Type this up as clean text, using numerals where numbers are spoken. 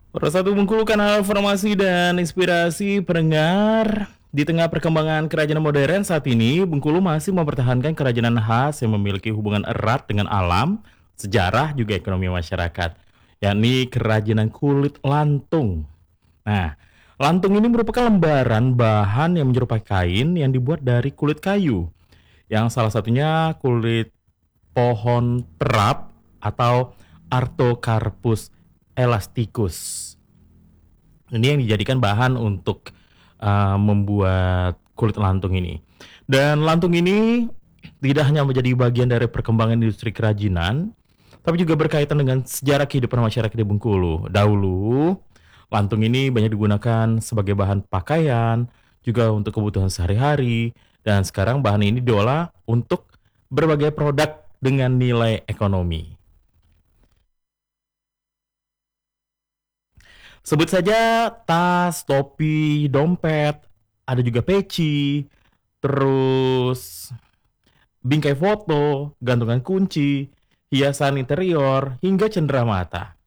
Satu Bengkulu kanal informasi dan inspirasi pendengar. Di tengah perkembangan kerajinan modern saat ini, Bengkulu masih mempertahankan kerajinan khas yang memiliki hubungan erat dengan alam, sejarah, juga ekonomi masyarakat, yakni kerajinan kulit lantung. Nah, lantung ini merupakan lembaran bahan yang menyerupai kain yang dibuat dari kulit kayu, yang salah satunya kulit pohon terap atau Artocarpus elasticus. Ini yang dijadikan bahan untuk membuat kulit lantung ini. Dan lantung ini tidak hanya menjadi bagian dari perkembangan industri kerajinan, tapi juga berkaitan dengan sejarah kehidupan masyarakat di Bengkulu. Dahulu, lantung ini banyak digunakan sebagai bahan pakaian, juga untuk kebutuhan sehari-hari, dan sekarang bahan ini diolah untuk berbagai produk dengan nilai ekonomi. Sebut saja tas, topi, dompet, ada juga peci, terus bingkai foto, gantungan kunci, hiasan interior, hingga cenderamata.